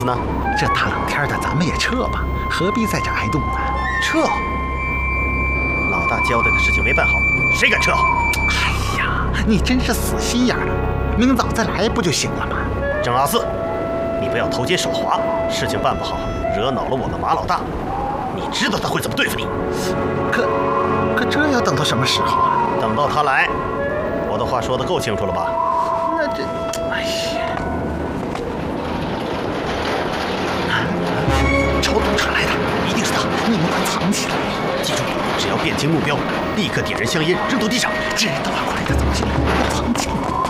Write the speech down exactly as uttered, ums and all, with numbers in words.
呢？ 这大冷天的，咱们也撤吧，何必在这挨冻呢？ 撤！老大交代的事情没办好，谁敢撤？ 哎呀，你真是死心眼了，明早再来不就行了吗？ 郑阿四，你不要投机手滑，事情办不好，惹恼了我们马老大，你知道他会怎么对付你。 可可这要等到什么时候啊？ 等到他来。我的话说得够清楚了吧？ 那这，哎呀，抽动传来的，一定是他，你们快藏起来！ 记住，只要辨清目标，立刻点燃香烟扔到地上。 知道了，快点走起来，藏起来。